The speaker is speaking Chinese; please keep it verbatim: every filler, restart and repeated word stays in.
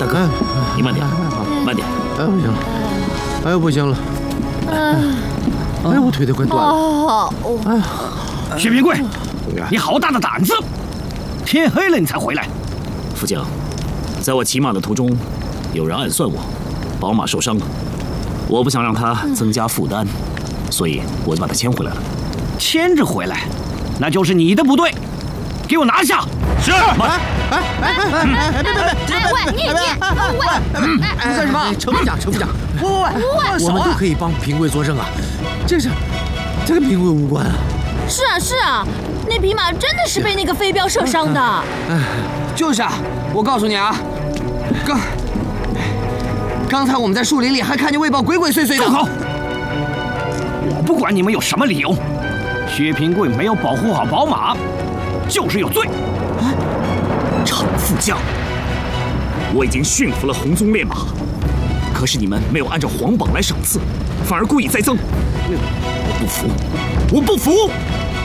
大哥，你慢点，慢点。 哎，不行了，哎呦，不行了，哎，我腿都快断了。哎呀， 薛平贵，你好大的胆子！天黑了你才回来。 副将，在我骑马的途中，有人暗算我，宝马受伤了，我不想让他增加负担，所以我就把他牵回来了。 牵着回来，那就是你的不对，给我拿下！是。 哎哎哎哎哎！别别别！ 哎喂，你你喂！ 你干什么？程副将，程副将，不不不，我们都可以帮平贵作证啊，这是，这跟平贵无关啊。 是啊是啊，那匹马真的是被那个飞镖射伤的。 哎， 就是啊，我告诉你啊，刚刚才我们在树林里还看见魏豹鬼鬼祟祟的。 住口！我不管你们有什么理由，薛平贵没有保护好宝马，就是有罪。 程副将，我已经驯服了红鬃烈马，可是你们没有按照皇榜来赏赐，反而故意栽赃，我不服，我不服！